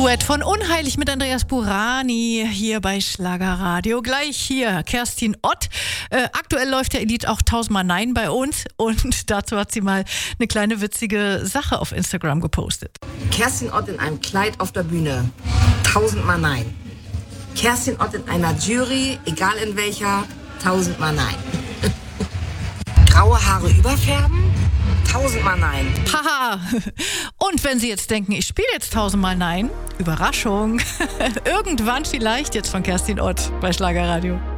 Duett von Unheilig mit Andreas Burani hier bei Schlagerradio. Gleich hier Kerstin Ott. Aktuell läuft der Lied auch 1000-mal Nein bei uns und dazu hat sie mal eine kleine witzige Sache auf Instagram gepostet. Kerstin Ott in einem Kleid auf der Bühne. 1000-mal Nein. Kerstin Ott in einer Jury, egal in welcher, 1000-mal Nein. Graue Haare überfärben? 1000-mal Nein. Haha. Und wenn Sie jetzt denken, ich spiele jetzt 1000-mal Nein, Überraschung. Irgendwann vielleicht jetzt von Kerstin Ott bei Schlagerradio.